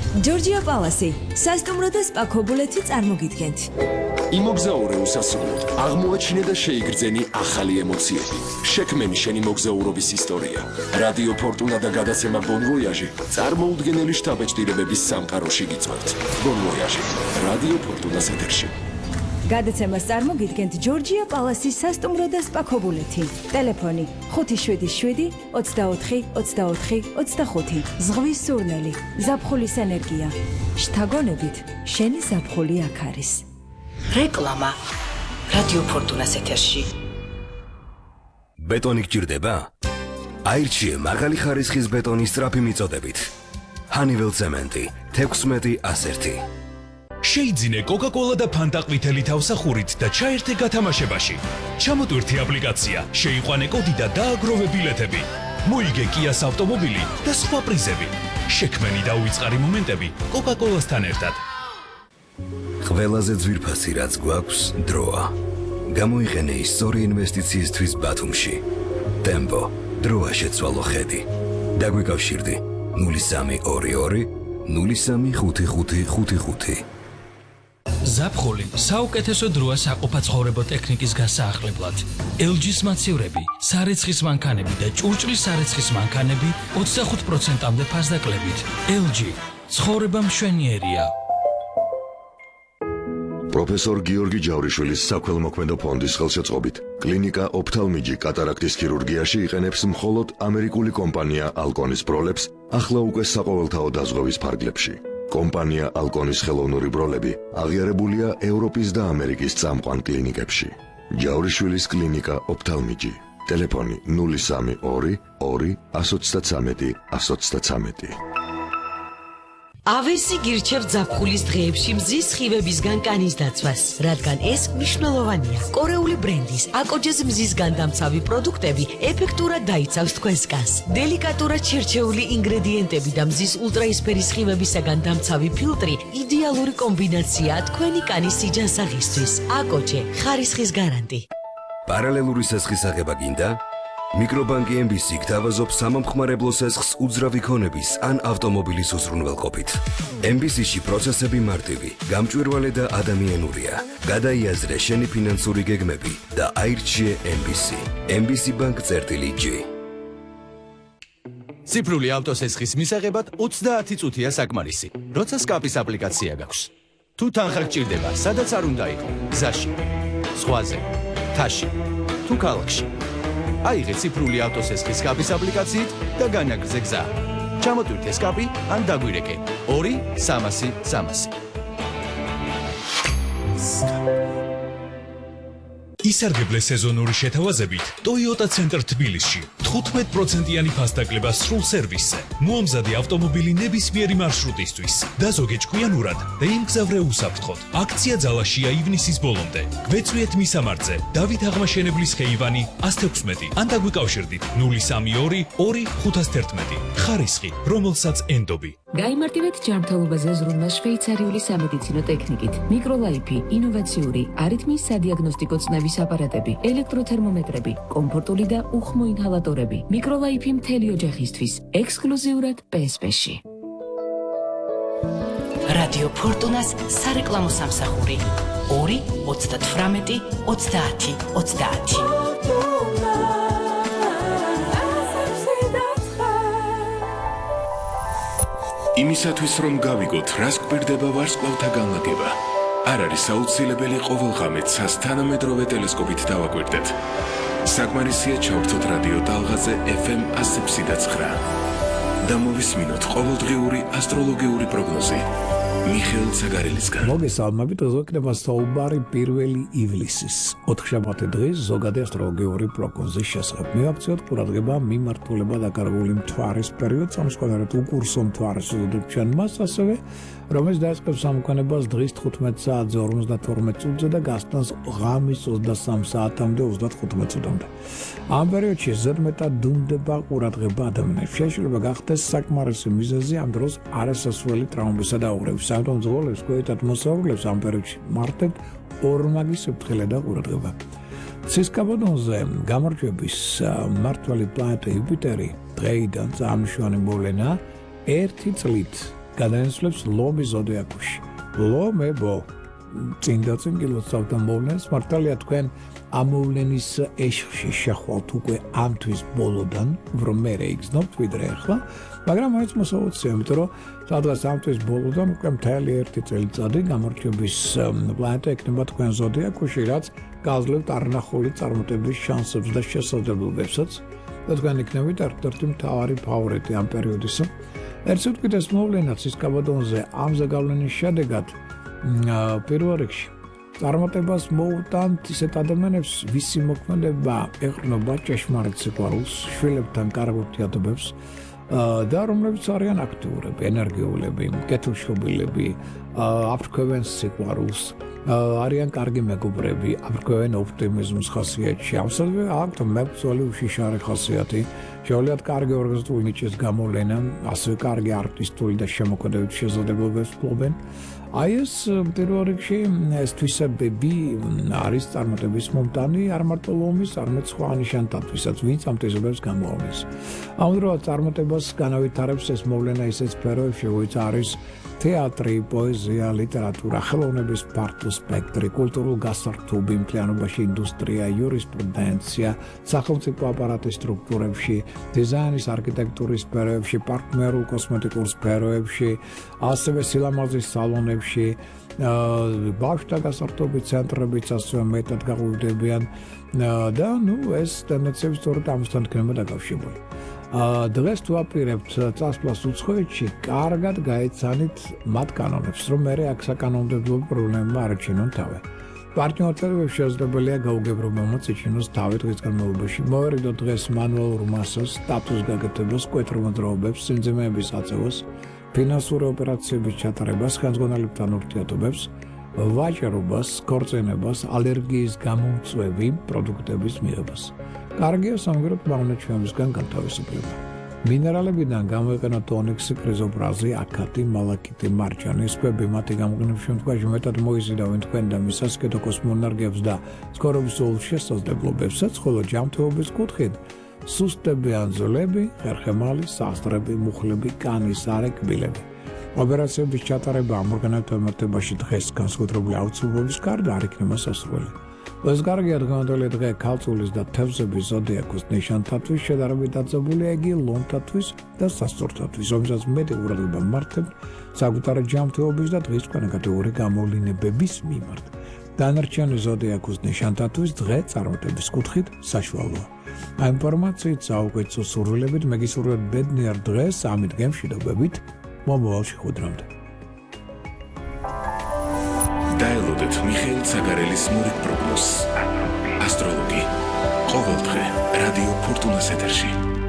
ჯორჯია პალასი, სასტუმრო და სპა ქობულეთი წარმოგიდგენთ. იმოგზაურე უსასრულოდ, აღმოაჩინე და შეიგრძენი ახალი ემოციები. შექმენი შენი მოგზაურობის ისტორია. რადიო ფორტუნა და გადაცემა Bon Voyage წარმოუდგენელი შთაბეჭდილებების სამყაროში გიწვევთ. Bon Voyage, რადიო ფორტუნას ეთერში. გადაცემას წარმოგიდგენთ ჯორჯია პალასის სასტუმრო და სპა ქობულეთი. ტელეფონი 577 24 24 25. ზღვის სურნელი, ზაფხულის ენერგია. შთაგონებით, შენი ზაფხული აქ არის. რეკლამა რადიო ფორტუნას ეთერში. ბეტონი გჭირდება? აირჩიე მაღალი ხარისხის ბეტონის სწრაფი მიწოდებით. ჰანიվել ცემენტი 16-1. შეიძინე კოკა-კოლა და ფანტა ყვითელი თავსახურით და ჩაერთე გათამაშებაში. ჩამოტვირთი აპლიკაცია, შეიყვანე კოდი და დააგროვე ბილეთები. მოიგე კიას ავტომობილი და სხვა პრიზები. შექმენი და უიწყარი მომენტები კოკა-კოლასთან ერთად. ყველაზე ძვირფასი რაც გვაქვს დროა. გამოიყენე ისტორია ინვესტიციისთვის ბათუმში. ტემპო, დროა შეცვალო ხედი. დაგვიკავშირდი 0322 035555. ზაფხული საუკეთესო დროა საყოფაცხოვრებო ტექნიკის გასაახლებლად. LG-ის მაცივრები, სარეცხის მანქანები და ჭურჭლის სარეცხის მანქანები 25%-მდე ფასდაკლებით. LG, ცხოვრება მშვენიერია. პროფესორ გიორგი ჯავრიშვილის საქველმოქმედო ფონდის ხელშეწყობით კლინიკა ოფთალმიჯი კატარაქტის ქირურგიაში იყენებს მხოლოდ ამერიკული კომპანია ალკონის ბროლებს ახლა უკვე საყოველთაო დაზღვევის ფარგლებში. კომპანია ალკონის ხელოვნური ბროლები აღიარებულია ევროპის და ამერიკის წამყვან კლინიკებში. ჯავრიშვილის კლინიკა ოფთალმიჯი. ტელეფონი 032 2 133 133. ავესი გირჩევთ ზაფხულის დღეებში მზის სხივებისგან კანის დაცვას, რადგან ეს მნიშვნელოვანია. კორეული ბრენდის აკოჯეს მზის განდამცავი პროდუქტები ეფექტურად დაიცავს თქვენს კანს. დელიკატურად შერჩეული ინგრედიენტები და მზის ულტრაისფერი სხივებისაგან დამცავი ფილტრი იდეალური კომბინაციაა თქვენი კანის სიჯანსაღისთვის. აკოჯე, ხარისხის გარანტი. პარალელური სესხის აღება გინდა? მიკრობანკი MBC გთავაზობს სამომხმარებლო სესხს უძრავი ქონების ან ავტომობილის უზრუნველყოფით. MBC-ში პროცესები მარტივი, გამჭვირვალე და ადამიანურია. გადაიაზრე შენი ფინანსური გეგმები და აირჩიე MBC. MBC Bank-G. ციფრული ავტოსესხის მისაღებად 30 წუთია საკმარისი, როცა სკაპის აპლიკაცია გაქვს. თუ თანხა გჭირდება, სადაც არ უნდა იყო, გზაში, ზღვაზე, მთაში, თუ ქალაქში. აიღე ციფრული ავტოსესხის სკაპის აპლიკაციით და განაგრძე გზა. ჩამოტვირთე სკაპი ან დაგვირეკე 2-300-300. ისარგებლე სეზონური შეთავაზებით Toyota Center თბილისში 15%-იანი ფასდაკლება სრულ სერვისზე. მოამზადე ავტომობილი ნებისმიერი მარშრუტისთვის. დაზოგე ჭკვიანურად და იმგზავრე უსაფრთხოდ. აქცია ძალაშია ივნისის ბოლომდე. გვეწვიეთ მისამართზე დავით აღმაშენებლის ხეივანი 116 ან დაგვიკავშირდით 032 2511. ხარისხი, რომელსაც ენდობი. გაიმარტივეთ ჯანმრთელობაზე ზრუნვა შვეიცარიული სამედიცინო ტექნიკით. მიკროლაიფი, ინოვაციური, არითმის სადიაგნოსტიკო ცნების აპარატები, ელექტროთერმომეტრები, კომფორტული და უხმო ინჰალატორები. მიკროლაიფი მთელი ოჯახისთვის, ექსკლუზიურად PSP-ში. რადიო ფორტუნას სარეკლამო სამსახური 2-38-30-30. იმისათვის რომ გავიგოთ, რას გვერდება ვარსკვლავთა განლაგება, არ არის აუცილებელი ყოველღამე ცას თანამედროვე ტელესკოპით დავაკვირდეთ. საკმარისია ჩავრთოთ რადიო ტალღაზე FM 106.9 და მოვისმინოთ ყოველდღიური ასტროლოგიური პროგნოზი მიხეილ ცაგარელისგან. მოგესალმებით, ზოგადად საუბარი 1 ივლისის 4-შაბათი დღის ზოგადი ასტროლოგიური პროგნოზის შესახებ. მივაქციოთ ყურადღება მიმართულება დაკარგული მთვარის პერიოდს, ამასთანავე უკურსო მთვარის უდრჩენ მას, ასევე რომელიც დაიწყებს სამოქმედებას დღის 15 საათზე 52 წუთზე და გასტანს ღამის 23 საათამდე 35 წუთამდე. ამ პერიოდში ზედმეტად დუმდება ყურადღება ადამიანებს. შეიძლება გახდეს საკმარისი მიზეზი ამ დროს არასასურველი ტრავმებისა და აურების. საერთოდ ძღოლებს გვეითად მოსაუბრლებს ამ პერიოდში მარტივ ორმაგი სიფრთხილე და ყურადღება. ცის კაბოდონზე გამარჯვების მმართველი პლანეტა იუპიტერი დღეიდან წამშვენი მოვლენა 1 წლით გადაინაცვლებს ლომი ზოდიაქოში. ლომებო წინ გილოცავთ და მოვლენს მართალია თქვენ ამ მოვლენის ეშხში შეხვალთ უკვე ამ თვის ბოლოდან, უფრო მერე იგრძნობთ ვიდრე ახლა, მაგრამ მაინც მოსაუცია, იმიტომ რომ სადღაც ამ თვის ბოლოდან უკვე მთელი 1 წელიწადი გამარჯვების პლანეტა ექნება თქვენ ზოდიაქოში, რაც გაძლევთ არნახული წარმატების შანსებს და შესაძლებლობებსაც და თქვენ იქნებით ერთ-ერთი მთავარი ფავორიტი ამ პერიოდისა. ერთ უდიდეს მოვლენაც ის კაბადონზე ამ ზეგავლენის შედეგად პირველ რიგში წარმატებას მოუტანთ ისეთ ადამიანებს, ვისი მოქმედება ეყრდნობა ჭეშმარიტ სიყვარულს, შვილებთან კარგ ურთიერთობებს და რომლებიც არიან აქტიურები, ენერგიულები, კეთილშობილები, აფრქვევენ სიყვარულს, არიან კარგი მეგობრები, აფრქვევენ ოპტიმიზმს ხასიათში. ამასთანავე აქვთ მებრძოლი უშიშარი ხასიათი, შეუძლიათ კარგი ორგანიზებული ნიჭის გამოვლენა, ასევე კარგი არტისტული და შემოქმედებითი შესაძლებლობებს ფლობენ. აი ეს პირველ რიგში ეს თვისებები არის წარმატების მომტანი არ მარტო ლომის, არამედ სხვა ნიშანთათვისაც, ვინც ამ თვისებებს გამოავლენს. ამავდროულად წარმატებას განავითარებს ეს მოვლენა ისეთ სფეროებში, ვინც არის თეატრი, პოეზია, ლიტერატურა, ხელოვნების ფართო სპექტრი, კულტურულ გასართობი მთლიანობაში ინდუსტრია, იურისპრუდენცია, სახელმწიფო აპარატის სტრუქტურებში, დიზაინის, არქიტექტურის სფეროებში, პარტნიორულ კოსმეტიკურ სფეროებში, ასევე სილამაზის სალონებში, ბავშვთა გასართობი ცენტრებიც ასევე მეტად გაღვივდებიან და ეს ტენდენციები სწორედ ამასთან იქნება დაკავშირებული. დღეს თუ აპირებთ წასვლას უცხოეთში, კარგად გაეცანით მათ კანონებს, რომ მერე აქ საკანონმდებლო პრობლემა არ ეჩინონ თავი. პარტნიორებს შესაძლებელია გაუგებრობამაც ეჩინოს თავი დღის განმავლობაში. მოერიდოთ დღეს მანუალურ მასას, სტატუს გაკეთებას, მკვეთრ მოძრაობებს, სიმძიმეების აწევას, ფინანსური ოპერაციების ჩატარებას, ხელმძღვანელებთან ურთიერთობებს, ვაჭრობას, ქორწინებას, ალერგიის გამომწვევი პროდუქტების მიღებას. კარგია სამაგეროთ მაგნეჩვენებისგან განთავისუფლება. მინერალებიდან გამოიყენოთ ონიქსი, კრიზოპრაზი, აკათი, მალაკიტი, მარჯანი, სკვები მათი გამოყენების შემთხვევაში მეტად მოიზიდავენ თქვენ და მისასკედო კოსმოენერგიებს და ცხოვრების όλ შესაძლებლობებსაც, ხოლო ჯანმრთელობის კუთხით სუსტები ან ძვლები, ხერხემალი, სასწრები, მუხლები, კანის არე, კბილები. ოპერაციების ჩატარება ამ ორგანოებაში დღეს განსაკუთრებული აუცილებლობის გარდა არ იქნება სასურველი. ეს კარგია დღევანდელი დღე ქალწულის და თევზების ზოდიაქოს ნიშანთათვის შედარებით დაძაბულია იგი ლომთათვის და სასწორთათვის, რომელსაც მეტი ყურადღება მართებთ საკუთარი ჯანმრთელობის და დღის ყველა კატეგორიის გამოვლინებების მიმართ. დანარჩენი ზოდიაქოს ნიშანთათვის დღე წარმატების კუთხით საშუალოა. ამ ინფორმაციით საუკეთესო სურვილებით მე გისურვებთ ბედნიერ დღეს, ამით გემშვიდობებით, მომავალში ხვდრამდე. დაელოდეთ მიხეილ ცაგარელის მურიგ პროგნოზს. ასტროლოგი. ყოველდღე რადიო ფორტუნას ეთერში.